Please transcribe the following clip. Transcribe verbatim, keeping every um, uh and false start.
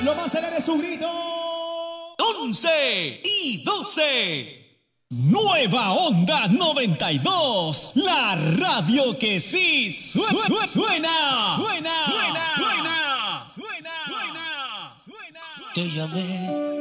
Lo más alegre es su grito. once y doce. Nueva Onda noventa y dos, la radio que sí su- su- suena, suena, suena, suena, suena, suena, suena. Te llamé